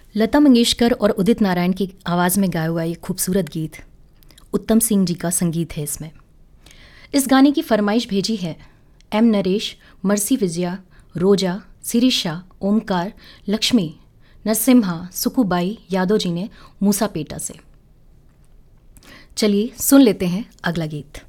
लता मंगेशकर और उदित नारायण की आवाज़ में गाया हुआ ये खूबसूरत गीत उत्तम सिंह जी का संगीत है। इसमें इस गाने की फरमाइश भेजी है एम नरेश, मर्सी विजया, रोजा, सिरिशा, ओमकार, लक्ष्मी, नरसिम्हा, सुकुबाई यादव जी ने मूसापेटा से। चलिए सुन लेते हैं अगला गीत।